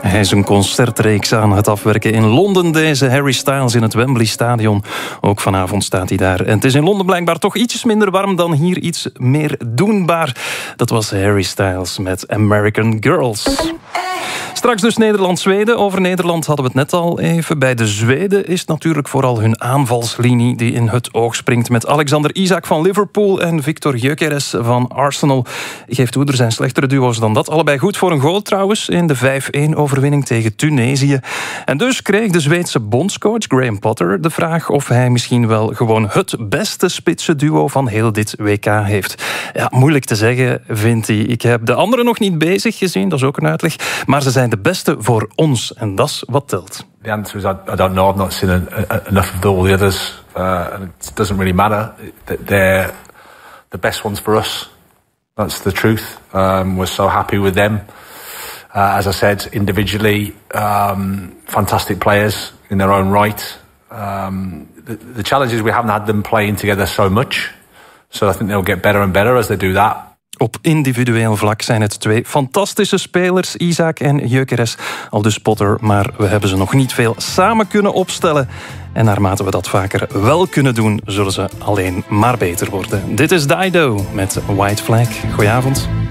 Hij is een concertreeks aan het afwerken in Londen, deze Harry Styles in het Wembley Stadion. Ook vanavond staat hij daar. En het is in Londen blijkbaar toch ietsjes minder warm dan hier, iets meer doenbaar. Dat was Harry Styles met American Girls. Straks dus Nederland-Zweden. Over Nederland hadden we het net al even. Bij de Zweden is natuurlijk vooral hun aanvalslinie die in het oog springt. Met Alexander Isak van Liverpool en Victor Gyökeres van Arsenal. Geeft toe, er zijn slechtere duo's dan dat. Allebei goed voor een goal trouwens in de 5-1-overwinning tegen Tunesië. En dus kreeg de Zweedse bondscoach Graham Potter de vraag of hij misschien wel gewoon het beste spitse duo van heel dit WK heeft. Ja, moeilijk te zeggen, vindt hij. Ik heb de anderen nog niet bezig gezien, dat is ook een uitleg. Maar ze zijn de beste voor ons. En dat is wat telt. The answer is I don't know. I've not seen enough of all the others. And it doesn't really matter. They're the best ones for us. That's the truth. We're so happy with them. As I said, individually, fantastic players in their own right. The challenge is we haven't had them playing together so much. So I think they'll get better and better as they do that. Op individueel vlak zijn het twee fantastische spelers, Isak en Gyökeres. Aldus Potter, maar we hebben ze nog niet veel samen kunnen opstellen. En naarmate we dat vaker wel kunnen doen, zullen ze alleen maar beter worden. Dit is Dido met White Flag. Goedenavond.